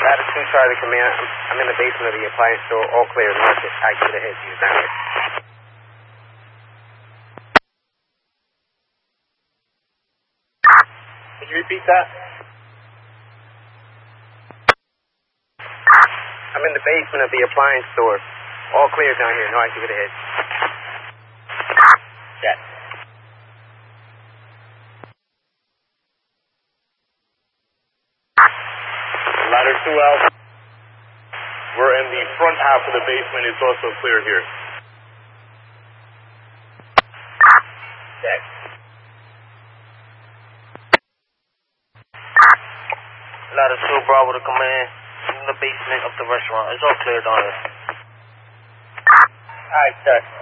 Ladder 2, Charlie Command. I'm in the basement of the appliance store. All clear. North. I give it ahead to you down here. Could you repeat that? I'm in the basement of the appliance store. All clear down here. No, I give it ahead. Check. Ladder 2 out. We're in the front half of the basement. It's also clear here. Check. Ladder 2, Bravo to command. In the basement of the restaurant. It's all clear down here. Alright, sir.